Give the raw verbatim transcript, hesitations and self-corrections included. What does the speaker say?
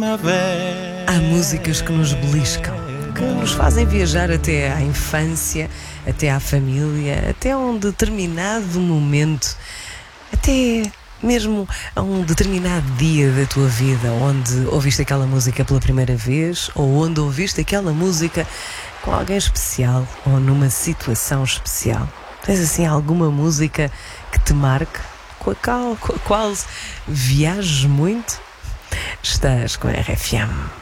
Há músicas que nos beliscam, que nos fazem viajar até à infância, até à família, até a um determinado momento, até mesmo a um determinado dia da tua vida, onde ouviste aquela música pela primeira vez, ou onde ouviste aquela música com alguém especial, ou numa situação especial. Tens assim alguma música que te marque, com a qual, com a qual viajes muito? Estás com a R F M.